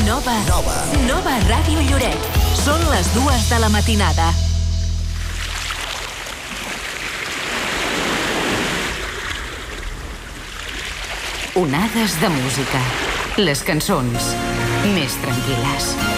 Nova Ràdio Lloret. Són les 2 de la matinada. Onades de música. Les cançons més tranquil·les.